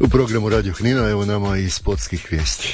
U programu Radio Knina, evo nama i sportskih vijesti.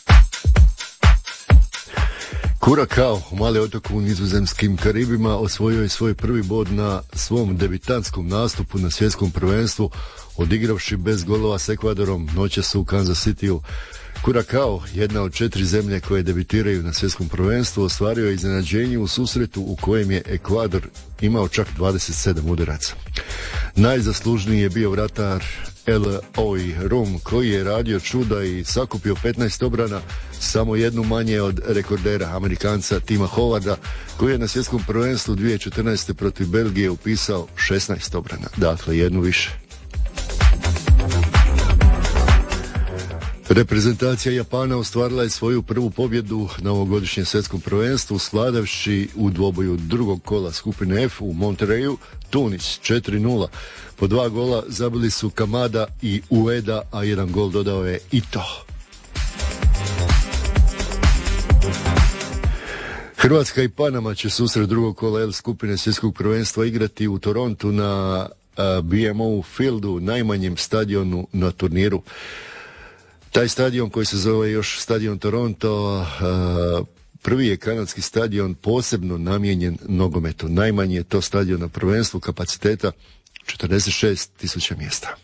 Curacao, mali otok u nizozemskim Karibima, osvojio je svoj prvi bod na svom debitantskom nastupu na svjetskom prvenstvu, odigravši bez golova s Ekvadorom noćas u Kansas Cityu. Curacao, jedna od 4 zemlje koje debitiraju na svjetskom prvenstvu, ostvario je iznenađenje u susretu u kojem je Ekvador imao čak 27 udaraca. Najzaslužniji je bio vratar Eloy Room, koji je radio čuda i sakupio 15 obrana, samo jednu manje od rekordera Amerikanca Tima Howarda, koji je na svjetskom prvenstvu 2014. protiv Belgije upisao 16 obrana, dakle jednu više. Reprezentacija Japana ostvarila je svoju prvu pobjedu na ovogodišnjem svjetskom prvenstvu, svladavši u dvoboju drugog kola skupine F u Monterreyu Tunis 4-0. Po 2 gola zabili su Kamada i Ueda, a 1 gol dodao je Ito. Hrvatska i Panama će susret drugog kola L skupine svjetskog prvenstva igrati u Torontu na BMO Fieldu, najmanjem stadionu na turniru. Taj stadion, koji se zove još stadion Toronto, prvi je kanadski stadion posebno namijenjen nogometu. Najmanji je to stadion na prvenstvu kapaciteta 46.000 mjesta.